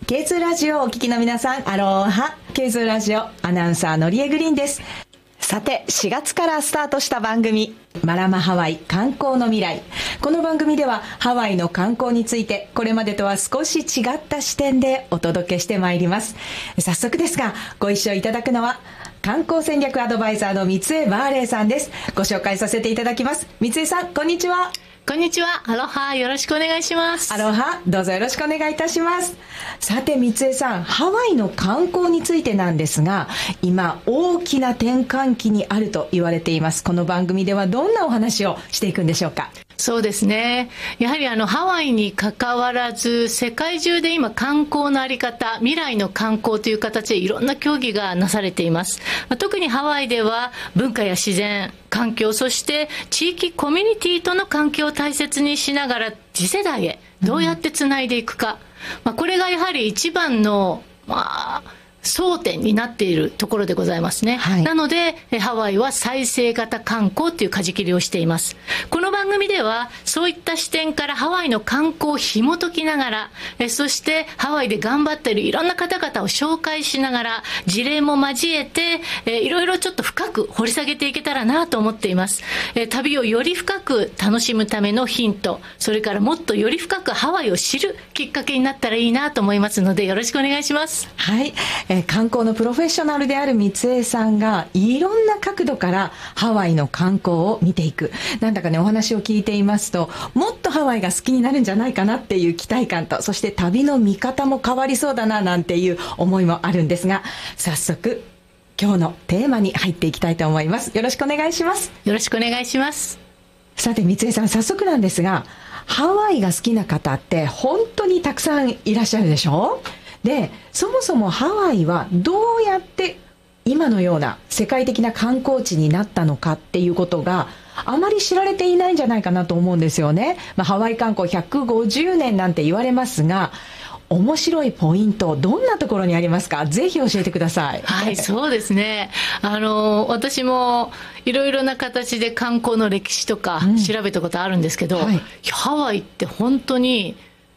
K2 ラジオをお聞きの皆さん、アローハ。K2 ラジオアナウンサーのりえグリーンです。さて、4月からスタートした番組、マラマハワイ観光の未来。この番組ではハワイの観光について、これまでとは少し違った視点でお届けしてまいります。早速ですが、ご一緒いただくのは観光戦略アドバイザーの三江バーレイさんです。ご紹介させていただきます。三江さん、こんにちは。 こんにちは。アロハ、よろしくお願いします。 アロハ、どうぞよろしくお願いいたします。さて、三江さん、ハワイの観光についてなんですが、今大きな転換期にあると言われています。この番組ではどんなお話をしていくんでしょうか？ そうですね。やはりハワイに関わらず、世界中で今観光のあり方、未来の観光という形でいろんな協議がなされています。特にハワイでは文化や自然、環境、そして地域コミュニティとの関係を大切にしながら次世代へどうやってつないでいくか。これがやはり一番の、争点になっているところでございますね。はい、なのでハワイは再生型観光という舵切りをしています。この番組ではそういった視点からハワイの観光を紐解きながら、そしてハワイで頑張っているいろんな方々を紹介しながら、事例も交えていろいろちょっと深く掘り下げていけたらなと思っています。旅をより深く楽しむためのヒント、それからもっとより深くハワイを知るきっかけになったらいいなと思いますので、よろしくお願いします。 はい、観光のプロフェッショナルである三江さんがいろんな角度からハワイの観光を見ていく。なんだかね、お話を聞いていますと、もっとハワイが好きになるんじゃないかなっていう期待感と、そして旅の見方も変わりそうだななんていう思いもあるんですが、早速今日のテーマに入っていきたいと思います。よろしくお願いします。 よろしくお願いします。 さて三江さん、早速なんですが、ハワイが好きな方って本当にたくさんいらっしゃるでしょ？で、そもそもハワイはどうやって今のような世界的な観光地になったのかっていうことがあまり知られていないんじゃないかなと思うんですよね。ハワイ観光150年なんて言われますが、面白いポイント、どんなところにありますか？ぜひ教えてください。 はい、そうですね。私もいろいろな形で観光の歴史とか調べたことあるんですけど、ハワイって本当に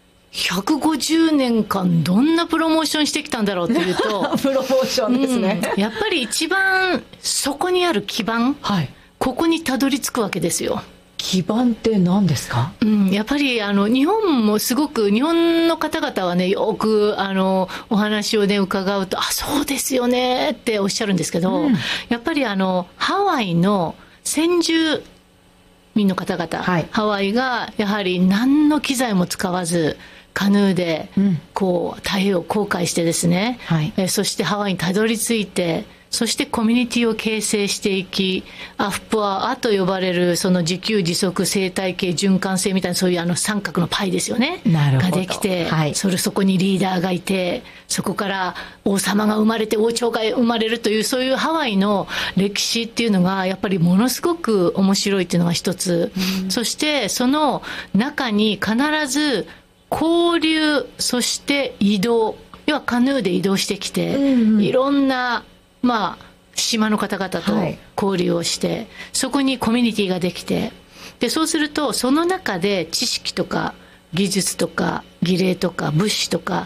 150年間どんなプロモーションしてきたんだろうっていうとプロモーションですね、 やっぱり一番そこにある基盤、ここにたどり着くわけですよ。 基盤って何ですか？ やっぱり日本もすごく、日本の方々はね、よくお話をね伺うと、そうですよねっておっしゃるんですけど、やっぱりハワイの先住民の方々、ハワイがやはり何の機材も使わずカヌーでこう太平洋を航海してですね、そしてハワイにたどり着いて、そしてコミュニティを形成していき、アフプアと呼ばれるその自給自足生態系循環性みたいな、そういう三角のパイですよねができて、そこにリーダーがいて、そこから王様が生まれて王朝が生まれるという、そういうハワイの歴史っていうのがやっぱりものすごく面白いっていうのが一つ、そしてその中に必ず交流、そして移動、要はカヌーで移動してきて、いろんな島の方々と交流をして、そこにコミュニティができて、でそうするとその中で知識とか技術とか儀礼とか物資とか